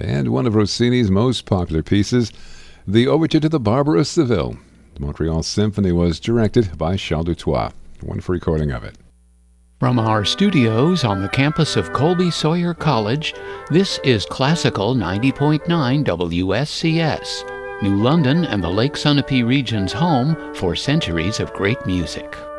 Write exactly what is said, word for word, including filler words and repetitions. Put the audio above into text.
and one of Rossini's most popular pieces, the Overture to the Barber of Seville. The Montreal Symphony was directed by Charles Dutoit. Wonderful recording of it. From our studios on the campus of Colby Sawyer College, this is Classical ninety point nine W S C S, New London and the Lake Sunapee region's home for centuries of great music.